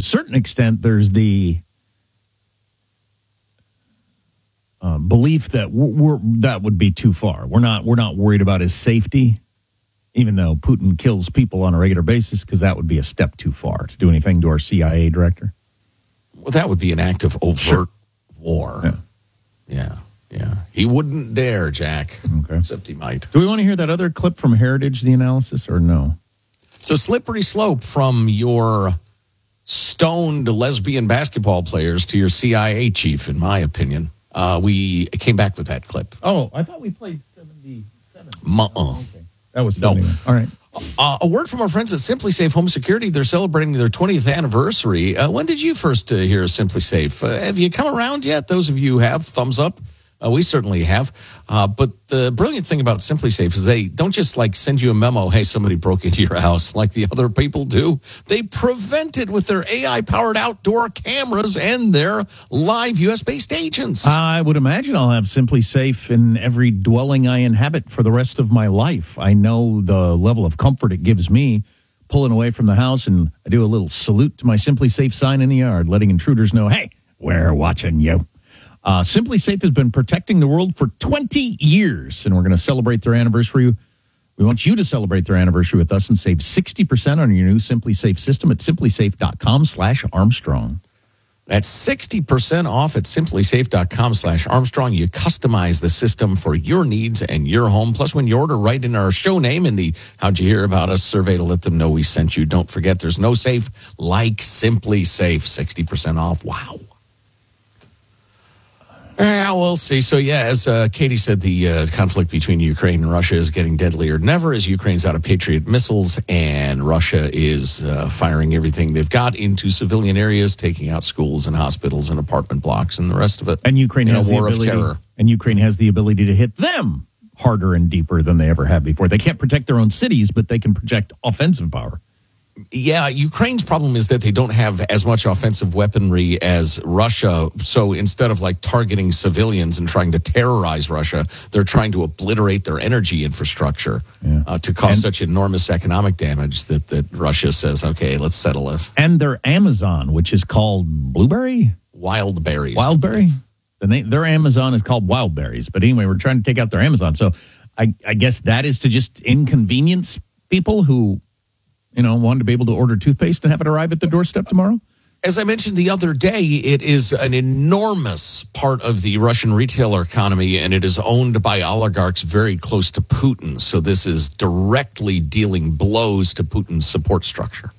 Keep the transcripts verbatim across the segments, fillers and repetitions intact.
certain extent, there's the uh, belief that we're, we're that would be too far. We're not we're not worried about his safety, even though Putin kills people on a regular basis, because that would be a step too far to do anything to our C I A director. Well, that would be an act of overt Sure. war. Yeah. yeah, yeah. He wouldn't dare, Jack. Okay. Except he might. Do we want to hear that other clip from Heritage, the analysis, or no? It's a slippery slope from your stoned lesbian basketball players to your C I A chief, in my opinion. Uh, we came back with that clip. Oh, I thought we played seventy-seven. Uh-uh. Okay. That was No. seventy-one. All right. Uh, a word from our friends at Simply Safe Home Security. They're celebrating their twentieth anniversary. Uh, when did you first uh, hear of Simply Safe? Uh, have you come around yet? Those of you who have, thumbs up. Uh, we certainly have. Uh, but the brilliant thing about Simply Safe is they don't just like send you a memo, hey, somebody broke into your house like the other people do. They prevent it with their A I-powered outdoor cameras and their live U S-based agents. I would imagine I'll have Simply Safe in every dwelling I inhabit for the rest of my life. I know the level of comfort it gives me pulling away from the house, and I do a little salute to my Simply Safe sign in the yard, letting intruders know, hey, we're watching you. Uh, Simply Safe has been protecting the world for twenty years, and we're going to celebrate their anniversary. We want you to celebrate their anniversary with us and save sixty percent on your new Simply Safe system at simplysafe.com slash Armstrong. That's sixty percent off at simplysafe.com slash Armstrong. You customize the system for your needs and your home. Plus, when you order, write in our show name in the How'd You Hear About Us survey to let them know we sent you. Don't forget, there's no safe like Simply Safe. sixty percent off. Wow. Yeah, we'll see. So, yeah, as uh, Katie said, the uh, conflict between Ukraine and Russia is getting deadlier than ever as Ukraine's out of Patriot missiles and Russia is uh, firing everything they've got into civilian areas, taking out schools and hospitals and apartment blocks and the rest of it. And Ukraine in has a war the ability, of terror. And Ukraine has the ability to hit them harder and deeper than they ever have before. They can't protect their own cities, but they can project offensive power. Yeah, Ukraine's problem is that they don't have as much offensive weaponry as Russia. So instead of like targeting civilians and trying to terrorize Russia, they're trying to obliterate their energy infrastructure Yeah. uh, to cause And- such enormous economic damage that, that Russia says, okay, let's settle this. And their Amazon, which is called Blueberry? Wild berries. Wildberry? The name, their Amazon is called Wildberries. But anyway, we're trying to take out their Amazon. So I, I guess that is to just inconvenience people who, you know, wanted to be able to order toothpaste and have it arrive at the doorstep tomorrow? As I mentioned the other day, it is an enormous part of the Russian retailer economy, and it is owned by oligarchs very close to Putin. So this is directly dealing blows to Putin's support structure.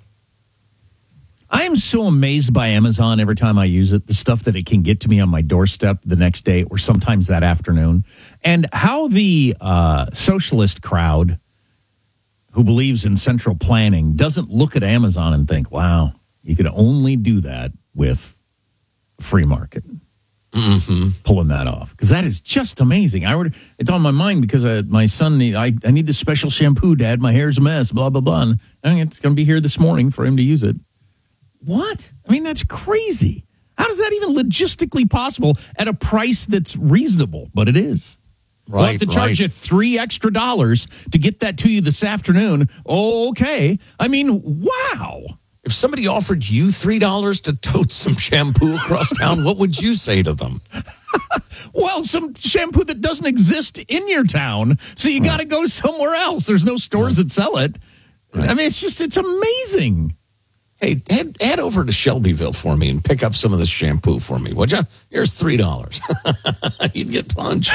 I am so amazed by Amazon every time I use it, the stuff that it can get to me on my doorstep the next day or sometimes that afternoon, and how the uh, socialist crowd who believes in central planning doesn't look at Amazon and think, wow, you could only do that with free market. Mm-hmm. Pulling that off. Because that is just amazing. I ordered, it's on my mind because uh, my son, I, I need this special shampoo, Dad. My hair's a mess, blah, blah, blah. And I mean, it's going to be here this morning for him to use it. What? I mean, that's crazy. How is that even logistically possible at a price that's reasonable? But it is. We'll have Right, to charge right. you three extra dollars to get that to you this afternoon. Oh, okay. I mean, wow. If somebody offered you three dollars to tote some shampoo across town, what would you say to them? Well, some shampoo that doesn't exist in your town, so you got to go somewhere else. There's no stores that sell it. I mean, it's just, it's amazing. Hey, head, head over to Shelbyville for me and pick up some of this shampoo for me, would you? Here's three dollars. You'd get punched.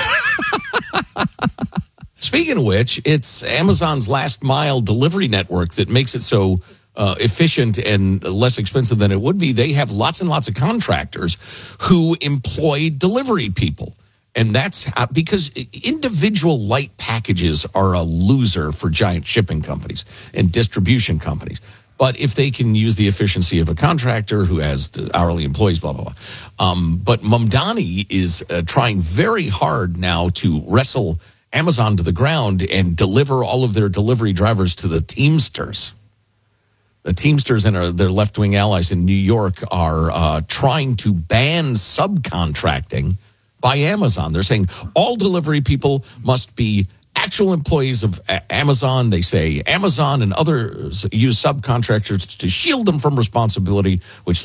Speaking of which, it's Amazon's last mile delivery network that makes it so uh, efficient and less expensive than it would be. They have lots and lots of contractors who employ delivery people. And that's how, because individual light packages are a loser for giant shipping companies and distribution companies. But if they can use the efficiency of a contractor who has hourly employees, blah, blah, blah. Um, but Mamdani is uh, trying very hard now to wrestle Amazon to the ground and deliver all of their delivery drivers to the Teamsters. The Teamsters and uh, their left-wing allies in New York are uh, trying to ban subcontracting by Amazon. They're saying all delivery people must be actual employees of Amazon. They say Amazon and others use subcontractors to shield them from responsibility, which